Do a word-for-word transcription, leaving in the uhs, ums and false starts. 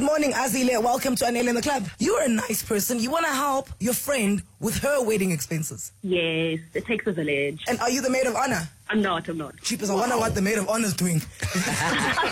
Good morning, Azile. Welcome to Anele in the Club. You're a nice person. You want to help your friend with her wedding expenses. Yes, it takes a village. And are you the maid of honor? I'm not, I'm not. Cheapers, I wonder what the maid of honor is doing.